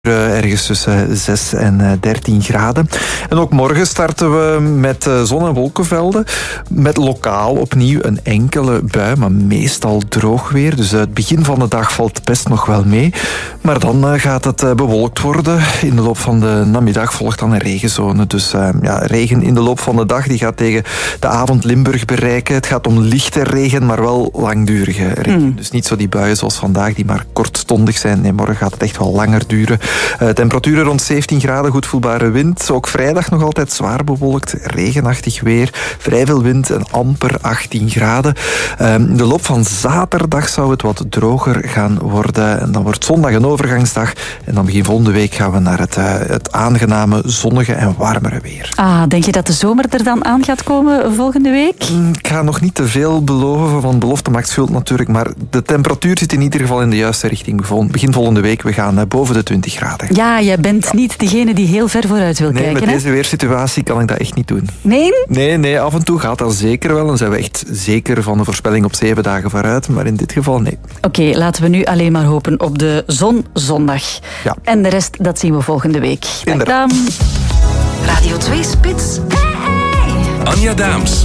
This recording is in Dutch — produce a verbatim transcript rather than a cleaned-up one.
Ergens tussen zes en dertien graden. En ook morgen starten we met zon- en wolkenvelden. Met lokaal opnieuw een enkele bui, maar meestal droog weer. Dus het begin van de dag valt best nog wel mee. Maar dan gaat het bewolkt worden. In de loop van de namiddag volgt dan een regenzone. Dus uh, ja, regen in de loop van de dag. Die gaat tegen de avond Limburg bereiken. Het gaat om lichte regen, maar wel langdurige regen. Mm. Dus niet zo die buien zoals vandaag, die maar kortstondig zijn. Nee, morgen gaat het echt wel langer duren. Uh, temperaturen rond zeventien graden, goed voelbare wind. Ook vrijdag nog altijd zwaar bewolkt, regenachtig weer. Vrij veel wind en amper achttien graden. Uh, in de loop van zaterdag zou het wat droger gaan worden. En dan wordt zondag een overgangsdag. En dan begin volgende week gaan we naar het, uh, het aangename, zonnige en warmere weer. Ah, denk je dat de zomer er dan aan gaat komen volgende week? Ik ga nog niet te veel beloven, van belofte maakt schuld natuurlijk. Maar de temperatuur zit in ieder geval in de juiste richting. Begin volgende week, we gaan uh, boven de twintig graden. Ja, jij bent ja. niet degene die heel ver vooruit wil nee, kijken. Met hè? deze weersituatie kan ik dat echt niet doen. Nee? Nee, nee, af en toe gaat dat zeker wel. Dan zijn we echt zeker van de voorspelling op zeven dagen vooruit. Maar in dit geval nee. Oké, okay, laten we nu alleen maar hopen op de zon zondag. Ja. En de rest, dat zien we volgende week. Inderdaad. Radio twee Spits. Hey, hey. Anja Daams.